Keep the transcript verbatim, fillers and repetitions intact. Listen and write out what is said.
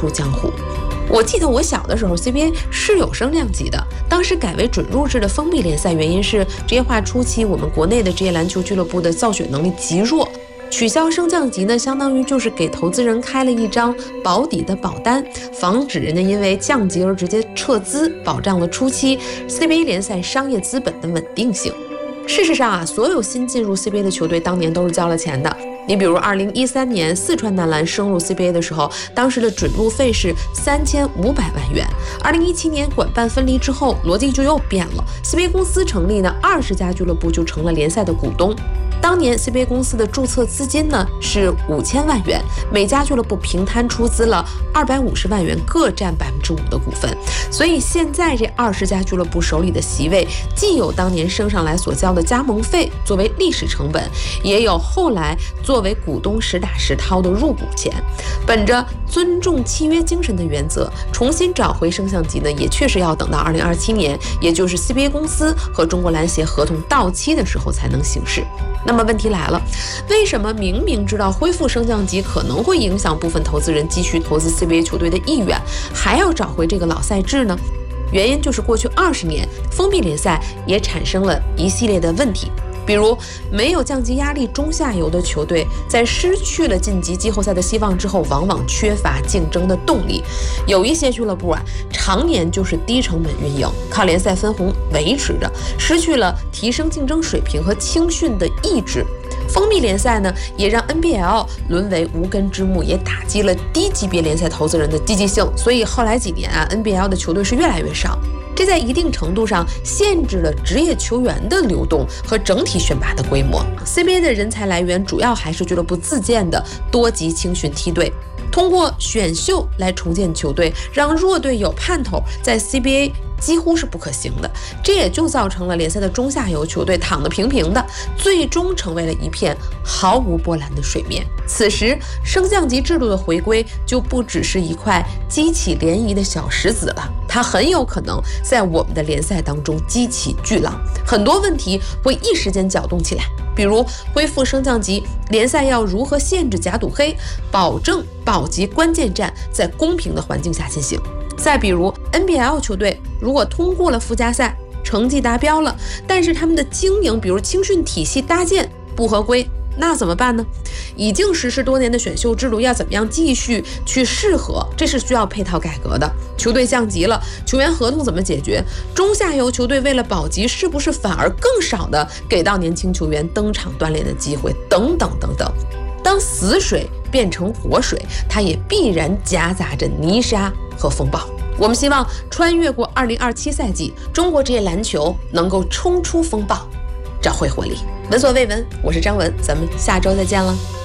出江湖。我记得我小的时候 C B A 是有升降级的，当时改为准入制的封闭联赛，原因是职业化初期我们国内的职业篮球俱乐部的造血能力极弱，取消升降级呢，相当于就是给投资人开了一张保底的保单，防止人家因为降级而直接撤资，保障了初期 C B A 联赛商业资本的稳定性。事实上啊，所有新进入 C B A 的球队当年都是交了钱的。你比如二零一三年四川男篮升入 C B A 的时候，当时的准入费是三千五百万元。二零一七年管办分离之后，逻辑就又变了。C B A 公司成立呢，二十家俱乐部就成了联赛的股东。当年 C B A 公司的注册资金呢是五千万元，每家俱乐部平摊出资了二百五十万元，各占百分之五的股份。所以现在这二十家俱乐部手里的席位，既有当年升上来所交的加盟费作为历史成本，也有后来作为股东实打实掏的入股钱。本着尊重契约精神的原则，重新找回升降级呢，也确实要等到二零二七年，也就是 C B A 公司和中国篮协合同到期的时候才能行事。那么问题来了，为什么明明知道恢复升降级可能会影响部分投资人继续投资 C B A 球队的意愿，还要找回这个老赛制呢？原因就是过去二十年封闭联赛也产生了一系列的问题。比如没有降级压力中下游的球队，在失去了晋级季后赛的希望之后，往往缺乏竞争的动力。有一些俱乐部啊，常年就是低成本运营，靠联赛分红维持着，失去了提升竞争水平和青训的意志。封闭联赛呢，也让 N B L 沦为无根之木，也打击了低级别联赛投资人的积极性。所以后来几年啊 ，N B L 的球队是越来越少。这在一定程度上限制了职业球员的流动和整体选拔的规模。C B A 的人才来源主要还是俱乐部自建的多级青训梯队，通过选秀来重建球队，让弱队有盼头，在 C B A 几乎是不可行的。这也就造成了联赛的中下游球队躺得平平的，最终成为了一片毫无波澜的水面。此时升降级制度的回归就不只是一块激起涟漪的小石子了，它很有可能在我们的联赛当中激起巨浪，很多问题会一时间搅动起来。比如恢复升降级，联赛要如何限制假赌黑，保证保级关键战在公平的环境下进行。再比如 N B L 球队如果通过了附加赛，成绩达标了，但是他们的经营，比如青训体系搭建不合规，那怎么办呢？已经实施多年的选秀制度要怎么样继续去适合，这是需要配套改革的。球队降级了，球员合同怎么解决？中下游球队为了保级，是不是反而更少的给到年轻球员登场锻炼的机会？等等等等。当死水变成活水，它也必然夹杂着泥沙和风暴。我们希望穿越过二零二七赛季，中国职业篮球能够冲出风暴，找回活力。闻所未闻，我是张文，咱们下周再见了。